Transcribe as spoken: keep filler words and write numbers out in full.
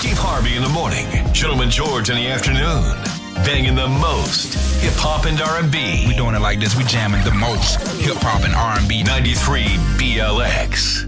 Steve Harvey in the morning, Gentleman George in the afternoon. Banging the most hip-hop and R and B. We doing it like this. We jamming the most hip-hop and R and B. ninety-three B L X.